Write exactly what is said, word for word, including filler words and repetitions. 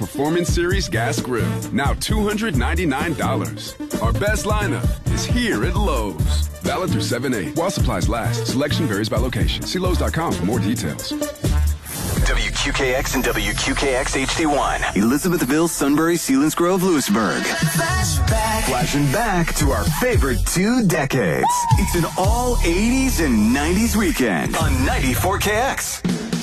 Performance Series Gas Grill. Now two hundred ninety-nine dollars. Our best lineup is here at Lowe's. Valid through seven eight. While supplies last, selection varies by location. See Lowe's dot com for more details. W Q K X and W Q K X H D one. Elizabethville, Sunbury, Sealands Grove, Lewisburg. Flashback. Flashing back to our favorite two decades. It's an all eighties and nineties weekend on ninety-four K X.